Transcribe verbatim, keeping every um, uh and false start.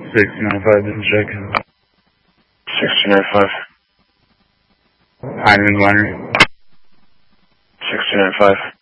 six nine five, this is Jake. six two nine five. Heineman's Winery. six two nine five.